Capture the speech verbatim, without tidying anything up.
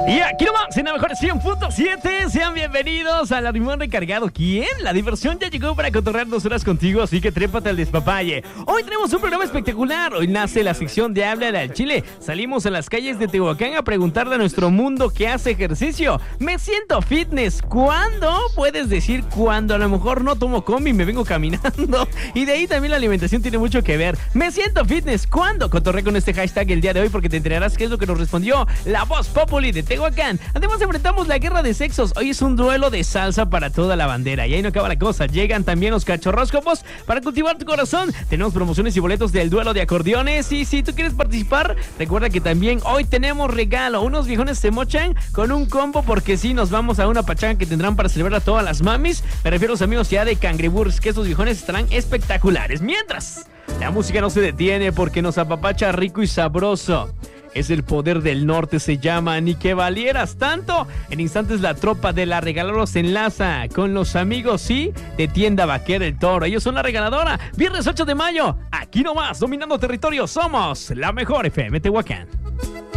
Y aquí nomás, en la mejor cien punto siete, sean bienvenidos al Arrimón Recargado. ¿Quién? La diversión ya llegó para cotorrear dos horas contigo, así que trépate al despapalle. Hoy tenemos un programa espectacular. Hoy nace la sección de Háblale al Chile. Salimos a las calles de Tehuacán a preguntarle a nuestro mundo que hace ejercicio. Me siento fitness. ¿Cuándo? Puedes decir cuando a lo mejor no tomo combi y me vengo caminando. Y de ahí también la alimentación tiene mucho que ver. Me siento fitness. ¿Cuándo? Cotorré con este hashtag el día de hoy porque te enterarás qué es lo que nos respondió la voz populi de Tehuacán. Además enfrentamos la guerra de sexos. Hoy es un duelo de salsa para toda la bandera. Y ahí no acaba la cosa. Llegan también los cachorróscopos para cultivar tu corazón. Tenemos promociones y boletos del duelo de acordeones. Y si tú quieres participar, recuerda que también hoy tenemos regalo. Unos viejones se mochan con un combo porque sí, nos vamos a una pachanga que tendrán para celebrar a todas las mamis. Me refiero a los amigos ya de Cangreburgs, que estos viejones estarán espectaculares. Mientras, la música no se detiene porque nos apapacha rico y sabroso. Es el poder del norte, se llama Ni que valieras tanto. En instantes la tropa de la regaladora se enlaza con los amigos, sí, de Tienda Vaquera El Toro. Ellos son la regaladora. Viernes ocho de mayo, aquí nomás, dominando territorio, somos la mejor F M Tehuacán.